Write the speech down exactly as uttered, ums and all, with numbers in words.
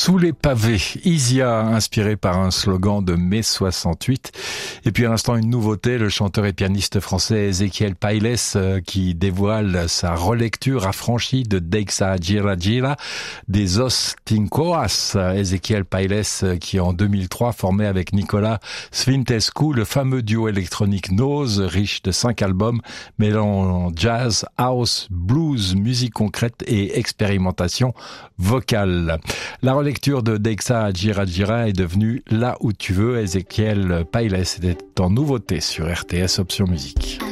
Sous les pavés, Isia, inspiré par un slogan de mai soixante-huit. Et puis à l'instant, une nouveauté, le chanteur et pianiste français Ezequiel Pailes euh, qui dévoile sa relecture affranchie de Deixa Gira Gira des Os Tincoas. Ezequiel Pailes euh, qui en deux mille trois formait avec Nicolas Svintescu le fameux duo électronique Nose, riche de cinq albums, mêlant jazz, house, blues, musique concrète et expérimentation vocale. La relecture de Deixa Gira Gira est devenue Là où tu veux. Ezequiel Pailes était en nouveauté sur R T S Option Musique.